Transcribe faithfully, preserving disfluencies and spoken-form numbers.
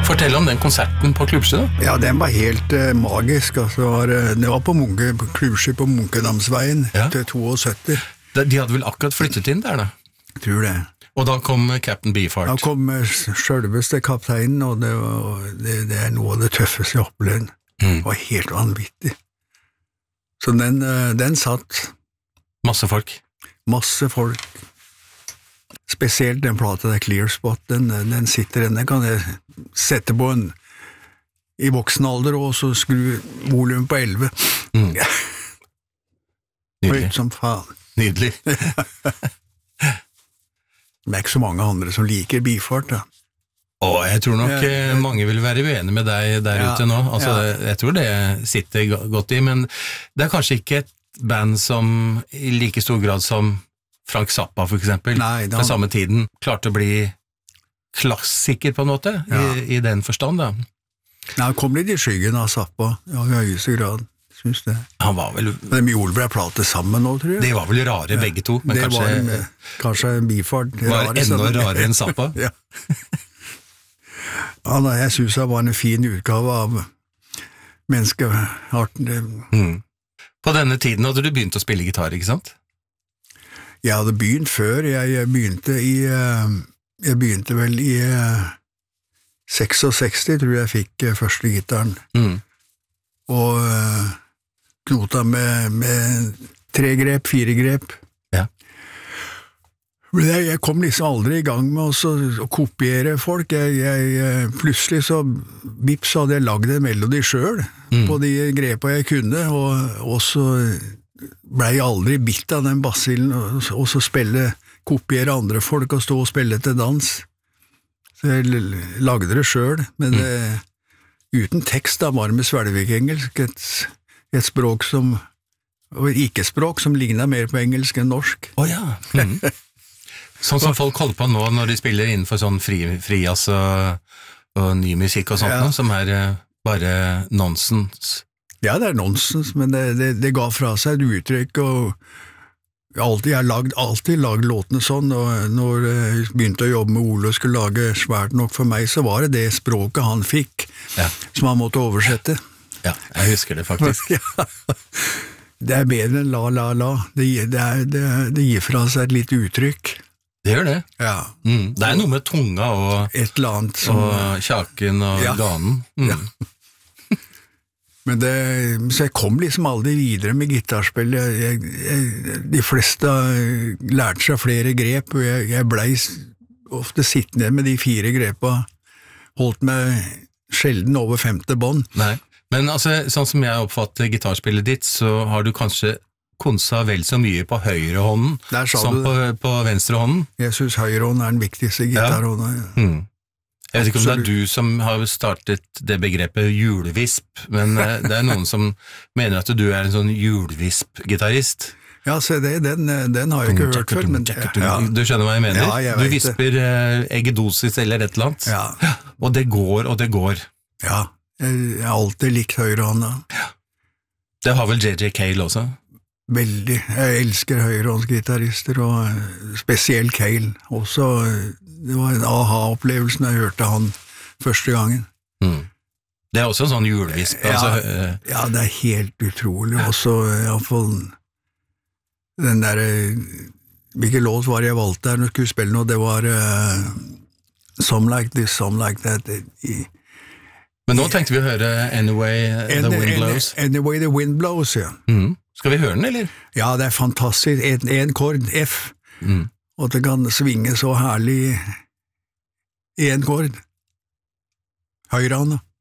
Fortell om den konserten på Klubbsjø da. Ja, den var helt uh, magisk. Altså, det, var, uh, det var på Munke, på Klubbsjø på Munkedamsveien ja. Til syttito. De hadde vel akkurat flyttet inn der da? Jeg tror det. Og da kom Captain Beefheart? Da kom uh, selveste kapteinen, og det, var, det, det er noe av det tøffeste jeg opplevde. Mm. Det var helt vanvittig. Så den, uh, den satt. Masse folk? Masse folk. Spesielt den plata der Clear Spot, den, den sitter den, den kan jeg sette på en i voksen alder, og så skru volum på elleve. Mm. Nydelig. Høyt som faen. Nydelig. Det er ikke så mange andre som liker Beefheart, da. Åh, jeg tror nok ja, ja. mange vil være uenige med deg der ja, ute nå. Altså, ja. Jeg tror det sitter godt i, men det er kanskje ikke et band som i like stor grad som Frank Zappa for eksempel, Nei, da... på samme tiden klarte å bli klassiker på en måte, ja. i, i den forstand da. Nei, han kom litt i skyggen av Zappa, ja, i høyeste grad, synes det. Han var vel... De gjorde ble platet sammen nå, tror jeg. Det var vel rare ja. begge to, men det kanskje... Var med, kanskje Beefheart var enda sammen. Rarere enn Zappa. ja. ja, da, jeg synes det var en fin utgave av menneskearten. Mm. På denne tiden hadde du begynt å spille gitar, ikke sant? Jeg hadde begynt før, jeg, jeg begynte i, jeg begynte vel i sekstiseks, tror jeg fikk første gitaren, mm. og knota med, med tre grep, fire grep. Ja. Men jeg, jeg kom liksom aldri i gang med å, å kopiere folk, jeg, jeg, plutselig så, vips, hadde jeg lagd en melodi selv, mm. på de grepa jeg kunne, og også ble jeg aldri bitt av den bassillen, og, og så spille, kopiere andre folk, og stå og spille til dans. Så jeg lagde det selv, men mm. det, uten tekst da, var det med svelvik-engelsk, et, et språk som, og et ikke-språk som lignet mer på engelsk enn norsk. Åja, oh, ja. mm. Sånn som folk holder på nå, når de spiller innenfor sånn fri, frijazz og, og ny musikk og sånt, ja. Som er bare nonsens. Ja, det er nonsens, men det, det, det ga fra seg et uttrykk, og alltid, jeg har lagd, alltid lagd låtene sånn, og når jeg begynte å jobbe med Ole og skulle lage svært nok for meg, så var det det språket han fikk, ja. Som han måtte oversette. Ja, jeg husker det faktisk. ja. Det er bedre enn la, la, la. Det, det, er, det, det gir fra seg et litt uttrykk. Det gjør det. Ja. Mm. Det er noe med tunga og, et eller annet som, og kjaken og ja. Ganen. Mm. Ja. Men det, så jeg kom liksom aldri videre med gitarspill. Jeg, jeg, jeg, de fleste lærte seg flere grep, og jeg, jeg ble ofte sittende med de fire grepa, holdt meg sjelden over femte bånd. Nei, men altså, sånn som jeg oppfatter gitarspillet ditt, så har du kanskje konsa vel så mye på høyre hånden som på, på venstre hånden. Jeg synes høyre hånden er den viktigste gitarhånden. Ja. Ja. Mm. Jeg vet ikke om det er du som har startet det begrepet julevisp, men det er noen som mener at du er en sånn julevisp-gitarist. Ja, se det, den, den har jeg ikke hørt før, men... Ja. Du skjønner hva jeg mener? Ja, jeg du visper uh, eggedosis eller et eller annet, ja. Og det går, og det går. Ja, jeg har alltid likt høyrehånda. Ja. Det har vel J J Cale også? Veldig. Jeg elsker høyrehåndsgitarister, og spesielt Cale. Også... Det var en aha-opplevelse når jeg hørte han første gangen. Mm. Det er også en sånn julevisp. Ja, altså, uh... ja, det er helt utrolig. Også i hvert fall den der, hvilken låt var det jeg valgte her når jeg skulle spille noe, det var uh, Some Like This, Some Like That. I, Men nå tenkte vi å høre Anyway The Wind Blows. Anyway The Wind Blows, ja. Mm. Skal vi høre den, eller? Ja, det er fantastisk. En, en kord, F. Mm. Og det kan svinge så herlig i en kord. Høyrehånda.